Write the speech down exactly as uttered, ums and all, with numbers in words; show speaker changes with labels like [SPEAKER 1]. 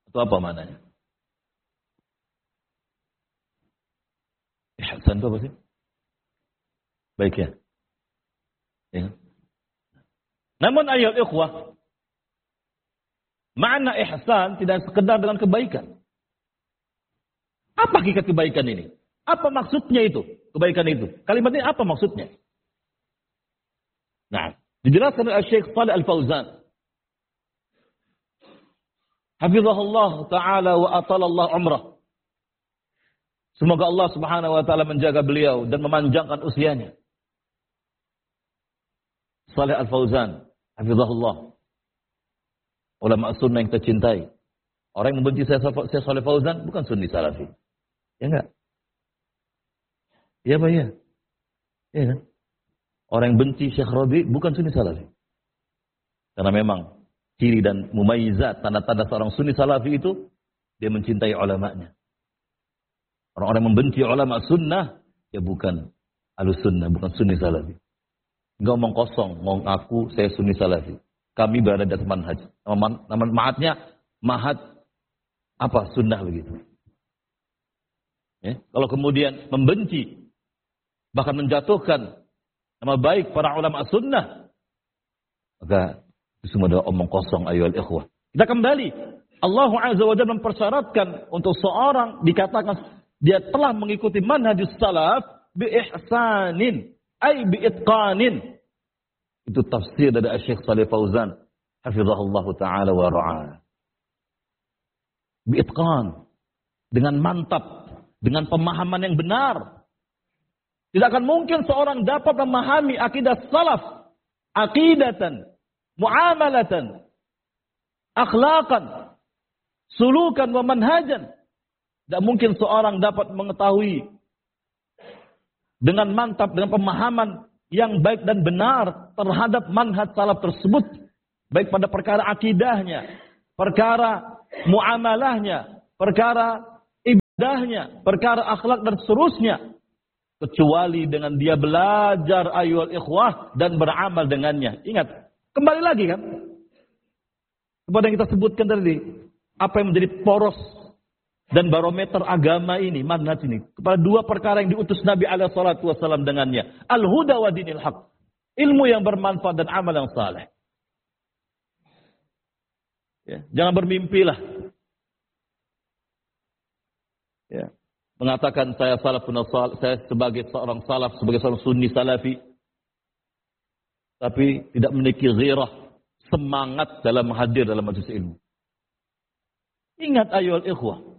[SPEAKER 1] Itu apa maknanya? Ihsan itu apa sih? Baik ya. Ya. Namun ayat ikhwah, makna ihsan tidak sekedar dengan kebaikan. Apa hakikat kebaikan ini? Apa maksudnya itu? Kebaikan itu. Kalimat ini apa maksudnya? Nah, dijelaskan oleh Syekh Shalih Al-Fauzan. Hafizahullah ta'ala wa atalallah umrah. Semoga Allah subhanahu wa ta'ala menjaga beliau dan memanjangkan usianya. Shalih Al-Fauzan, hafizahullah. Ulama sunnah yang kita cintai. Orang yang membenci saya Shalih Fauzan bukan sunni salafi. Ya enggak? Iya Pak ya? Iya kan? Orang yang benci Syekh Rabi bukan sunni salafi. Karena memang ciri dan mumayyizat, tanda-tanda seorang sunni salafi itu dia mencintai ulamanya. Orang-orang yang membenci ulama sunnah ya bukan ahlus sunnah, bukan sunni salafi. Enggak omong kosong, ngomong aku saya sunni salafi. Kami berada di atas manhaj. Nama, nama mahatnya mahat apa sunnah begitu. Ya, kalau kemudian membenci bahkan menjatuhkan nama baik para ulama sunnah, maka itu semua adalah omong kosong ayyuhal ikhwah. Kita kembali. Allah Azza wa Jalla mempersyaratkan untuk seorang dikatakan dia telah mengikuti manhajus salaf bi ihsanin ay bi itqanin. Itu tafsir dari Syekh Shalih Fauzan hafizahullah taala wa ra'ah. Bi itqan, dengan mantap, dengan pemahaman yang benar. Tidak akan mungkin seorang dapat memahami akidah salaf, aqidatan, muamalatan, akhlaqan, sulukan wa manhajan. Tidak mungkin seorang dapat mengetahui dengan mantap, dengan pemahaman yang baik dan benar terhadap manhaj salaf tersebut. Baik pada perkara akidahnya, perkara muamalahnya, perkara ibadahnya, perkara akhlak dan seterusnya. Kecuali dengan dia belajar ayyuhal ikhwah dan beramal dengannya. Ingat, kembali lagi kan kepada yang kita sebutkan tadi, apa yang menjadi poros dan barometer agama ini, manhaj ini, kepada dua perkara yang diutus Nabi alaihi salatu wasallam dengannya, al-huda wa dinil haq, ilmu yang bermanfaat dan amal yang saleh. Ya, jangan bermimpilah. Ya. Mengatakan saya salafun salaf, saya sebagai seorang salaf, sebagai seorang sunni salafi, tapi tidak memiliki ghirah, semangat dalam hadir dalam majelis ilmu. Ingat ayyuhal ikhwah,